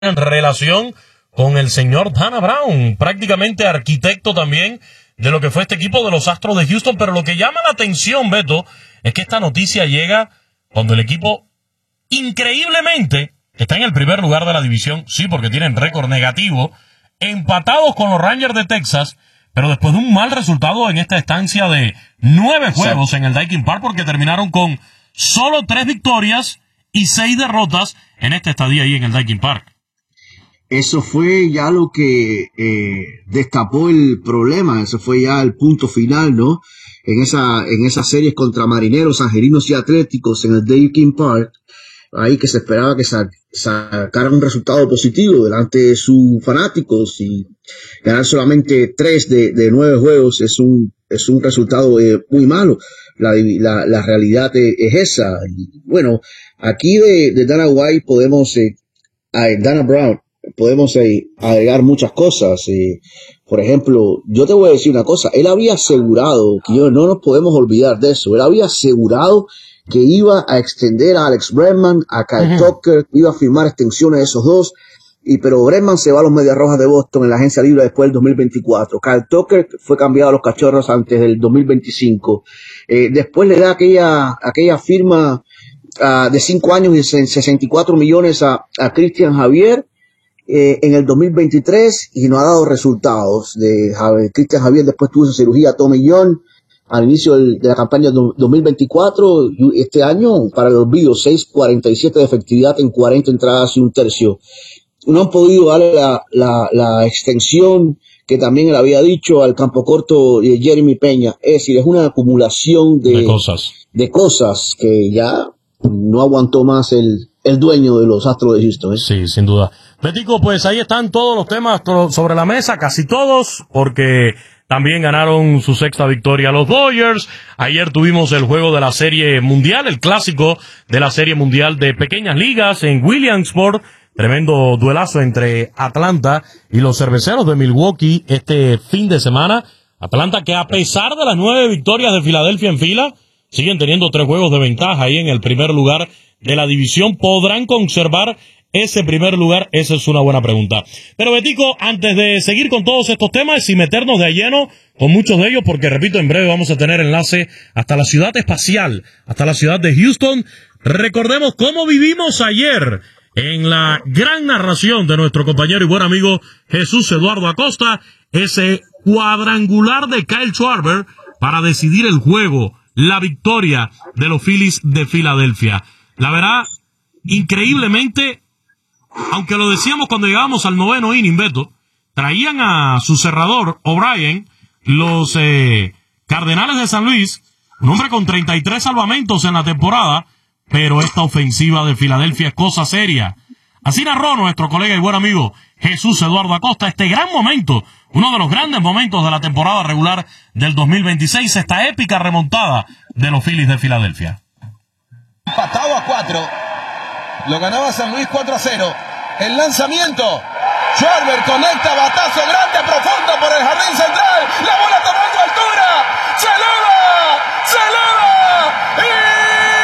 en relación con el señor Dana Brown, prácticamente arquitecto también de lo que fue este equipo de los Astros de Houston. Pero lo que llama la atención, Beto, es que esta noticia llega cuando el equipo increíblemente está en el primer lugar de la división, sí, porque tienen récord negativo, empatados con los Rangers de Texas, pero después de un mal resultado en esta estancia de 9 juegos en el Daikin Park, porque terminaron con solo 3 victorias y 6 derrotas en esta estadía ahí en el Daikin Park. Eso fue ya lo que destapó el problema, eso fue ya el punto final, ¿no? En esas series contra Marineros, Angelinos y Atléticos en el Daikin Park, ahí que se esperaba que sacaran un resultado positivo delante de sus fanáticos, y ganar solamente 3 de 9 juegos es un resultado muy malo. La realidad es esa. Y bueno, aquí de Dana White Dana Brown, podemos agregar muchas cosas. Por ejemplo, yo te voy a decir una cosa, él había asegurado, que no nos podemos olvidar de eso, él había asegurado que iba a extender a Alex Bregman, a Kyle Tucker, iba a firmar extensiones de esos dos, pero Bregman se va a los Medias Rojas de Boston en la agencia libre después del 2024. Kyle Tucker fue cambiado a los Cachorros antes del 2025. Después le da aquella firma de 5 años y 64 millones a Cristian Javier en el 2023, y no ha dado resultados. Cristian Javier después tuvo su cirugía Tommy John al inicio de la campaña 2024, este año para el olvido, 6.47 de efectividad en 40 entradas y un tercio. No han podido darle la extensión que también él había dicho al campo corto de Jeremy Peña. Es decir, es una acumulación de cosas que ya no aguantó más el dueño de los Astros de Houston. Sí, sin duda. Betico, pues ahí están todos los temas sobre la mesa, casi todos, porque también ganaron su 6ª victoria los Dodgers. Ayer tuvimos el juego de la Serie Mundial, el clásico de la Serie Mundial de Pequeñas Ligas en Williamsport. Tremendo duelazo entre Atlanta y los Cerveceros de Milwaukee este fin de semana. Atlanta, que a pesar de las 9 victorias de Filadelfia en fila, siguen teniendo 3 juegos de ventaja ahí en el primer lugar de la división. ¿Podrán conservar ese primer lugar? Esa es una buena pregunta. Pero Betico, antes de seguir con todos estos temas y meternos de lleno con muchos de ellos, porque repito, en breve vamos a tener enlace hasta la ciudad espacial, hasta la ciudad de Houston, recordemos cómo vivimos ayer en la gran narración de nuestro compañero y buen amigo Jesús Eduardo Acosta, ese cuadrangular de Kyle Schwarber para decidir el juego, la victoria de los Phillies de Filadelfia. La verdad, increíblemente, aunque lo decíamos cuando llegábamos al 9º inning, Beto, traían a su cerrador, O'Brien, los Cardenales de San Luis, un hombre con 33 salvamentos en la temporada, pero esta ofensiva de Filadelfia es cosa seria. Así narró nuestro colega y buen amigo Jesús Eduardo Acosta este gran momento, uno de los grandes momentos de la temporada regular del 2026, esta épica remontada de los Phillies de Filadelfia. Empatado a 4, lo ganaba San Luis 4-0, el lanzamiento, Schwarber conecta, batazo grande, profundo por el jardín central, la bola tomando altura, se eleva, y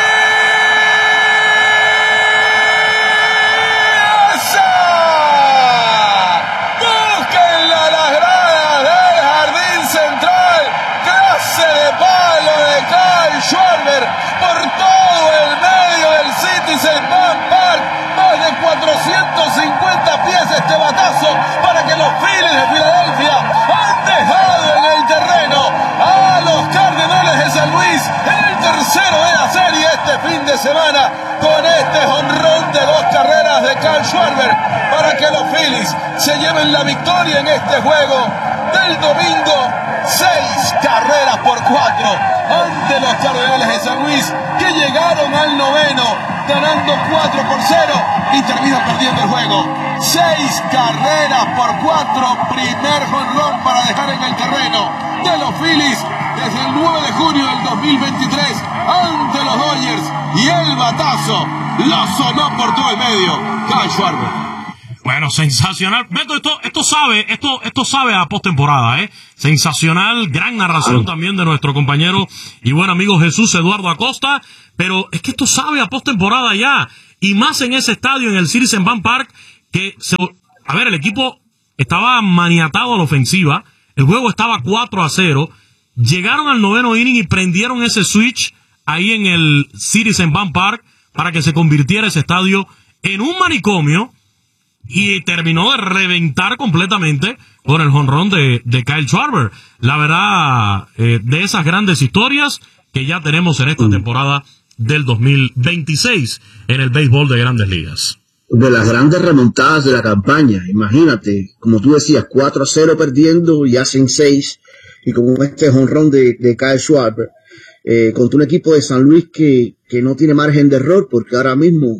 Schwarber por todo el medio del Citizen Bank Park, más de 450 pies este batazo para que los Phillies de Filadelfia han dejado en el terreno a los Cardenales de San Luis en el tercero de la serie este fin de semana, con este jonrón de 2 carreras de Kyle Schwarber para que los Phillies se lleven la victoria en este juego del domingo. 6 carreras por 4 ante los Cardenales de San Luis, que llegaron al 9º ganando 4-0 y terminan perdiendo el juego. 6 carreras por 4, primer jonrón para dejar en el terreno de los Phillies desde el 9 de junio del 2023 ante los Dodgers, y el batazo lo sonó por todo el medio Kyle Schwarber. Bueno, sensacional. Beto, esto sabe a postemporada, Sensacional, gran narración también de nuestro compañero y buen amigo Jesús Eduardo Acosta, pero es que esto sabe a postemporada ya, y más en ese estadio, en el Citizen Bank Park, el equipo estaba maniatado a la ofensiva, el juego estaba 4-0, llegaron al 9º inning y prendieron ese switch ahí en el Citizens Bank Park para que se convirtiera ese estadio en un manicomio, y terminó de reventar completamente con el jonrón de Kyle Schwarber. La verdad, de esas grandes historias que ya tenemos en esta temporada del 2026 en el béisbol de Grandes Ligas. De las grandes remontadas de la campaña, imagínate, como tú decías, 4-0 perdiendo y hacen 6, y con este jonrón de Kyle Schwarber, contra un equipo de San Luis que no tiene margen de error, porque ahora mismo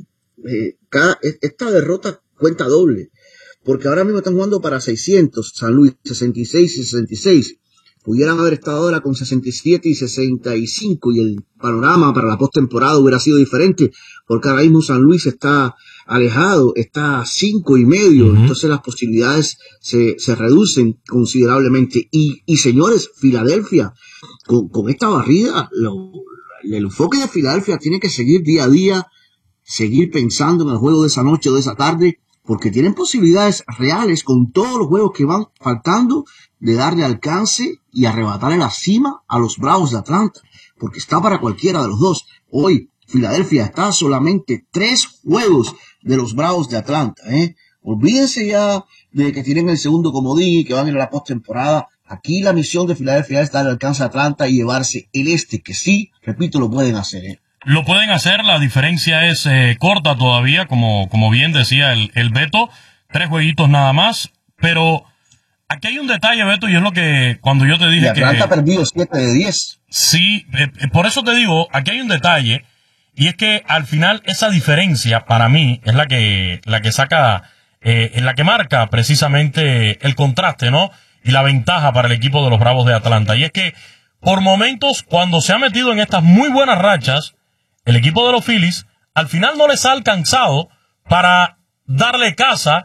esta derrota cuenta doble, porque ahora mismo están jugando para 600, San Luis 66 y 66, pudieran haber estado ahora con 67 y 65, y el panorama para la postemporada hubiera sido diferente, porque ahora mismo San Luis está alejado, está a 5.5, entonces las posibilidades se reducen considerablemente, y señores, Filadelfia, con esta barrida, el enfoque de Filadelfia tiene que seguir día a día, seguir pensando en el juego de esa noche o de esa tarde, porque tienen posibilidades reales con todos los juegos que van faltando de darle alcance y arrebatarle la cima a los Bravos de Atlanta, porque está para cualquiera de los dos. Hoy Filadelfia está a solamente 3 juegos de los Bravos de Atlanta. Olvídense ya de que tienen el segundo comodín y que van a ir a la postemporada. Aquí la misión de Filadelfia es darle alcance a Atlanta y llevarse el que sí, repito, lo pueden hacer. Lo pueden hacer, la diferencia es corta todavía, como bien decía el Beto, 3 jueguitos nada más, pero aquí hay un detalle, Beto, y es lo que cuando yo te dije que Atlanta ha perdido 7 de 10. Sí, por eso te digo, aquí hay un detalle, y es que al final esa diferencia para mí es la que saca, es la que marca precisamente el contraste, ¿no? Y la ventaja para el equipo de los Bravos de Atlanta, y es que por momentos, cuando se ha metido en estas muy buenas rachas, el equipo de los Phillies al final no les ha alcanzado para darle caza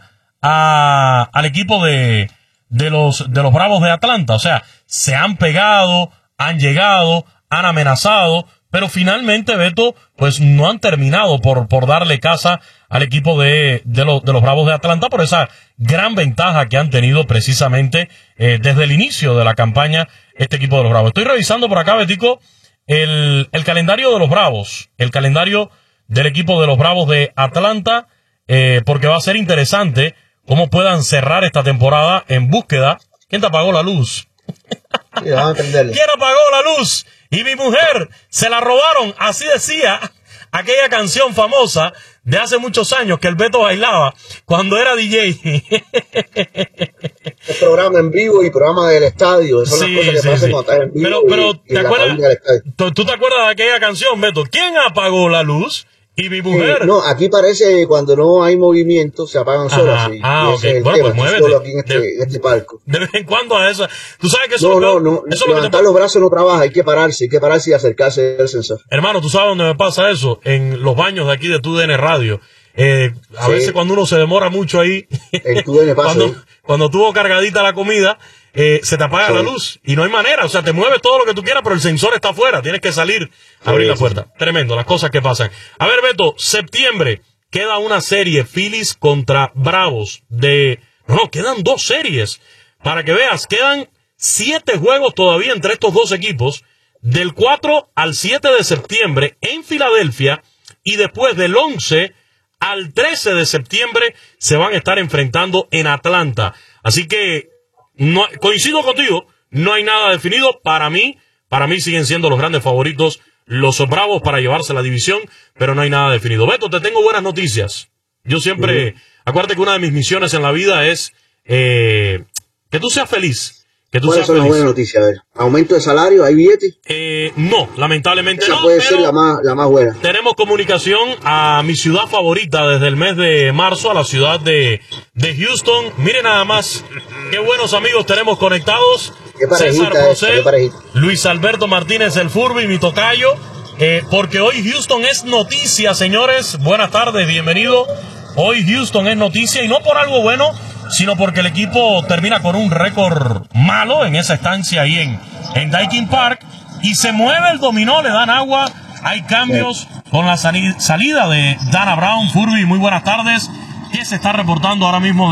al equipo de los Bravos de Atlanta. O sea, se han pegado, han llegado, han amenazado, pero finalmente, Beto, pues no han terminado por darle caza al equipo de los Bravos de Atlanta por esa gran ventaja que han tenido precisamente desde el inicio de la campaña este equipo de los Bravos. Estoy revisando por acá, Betico, el calendario de los Bravos, el calendario del equipo de los Bravos de Atlanta, porque va a ser interesante cómo puedan cerrar esta temporada en búsqueda. ¿Quién te apagó la luz? Sí, vamos a entenderle. ¿Quién apagó la luz? Y mi mujer se la robaron, así decía aquella canción famosa de hace muchos años que el Beto bailaba cuando era DJ. El programa en vivo y programa del estadio, son las cosas que pasan cuando estás en vivo. Pero ¿te acuerdas? ¿Tú te acuerdas de aquella canción, Beto? ¿Quién apagó la luz? Y mi mujer. No, aquí parece cuando no hay movimiento se apagan solas. Ok. Bueno, pues muévete. Solo aquí en este palco. De vez en cuando a eso. Tú sabes que eso No. Levantar los brazos no trabaja. Hay que pararse y acercarse al sensor. Hermano, ¿tú sabes dónde me pasa eso? En los baños de aquí de TUDN Radio. A veces cuando uno se demora mucho ahí. En TUDN pasa. Cuando tuvo cargadita la comida, se te apaga la luz y no hay manera, o sea, te mueves todo lo que tú quieras, pero el sensor está afuera, tienes que salir a abrir la puerta. Tremendo, las cosas que pasan. A ver, Beto, septiembre, queda una serie Phillies contra Bravos quedan 2 series, para que veas, quedan 7 juegos todavía entre estos dos equipos, del 4 al 7 de septiembre en Filadelfia, y después del 11 al 13 de septiembre se van a estar enfrentando en Atlanta. Así que no, coincido contigo, no hay nada definido. Para mí siguen siendo los grandes favoritos los Bravos para llevarse la división, pero no hay nada definido. Beto, te tengo buenas noticias. Yo siempre, acuérdate que una de mis misiones en la vida es que tú seas feliz. ¿Cuáles son las buenas noticias? A ver, ¿aumento de salario? ¿Hay billetes? No, lamentablemente esa no. Puede ser la más buena. Tenemos comunicación a mi ciudad favorita desde el mes de marzo, a la ciudad de Houston. Miren nada más, qué buenos amigos tenemos conectados. César José, Luis Alberto Martínez, el Furby, mi tocayo. Porque hoy Houston es noticia, señores. Buenas tardes, bienvenido. Hoy Houston es noticia, y no por algo bueno, sino porque el equipo termina con un récord malo en esa estancia ahí en Daikin Park, y se mueve el dominó, le dan agua, hay cambios con la salida de Dana Brown. Furby, muy buenas tardes. ¿Qué se está reportando ahora mismo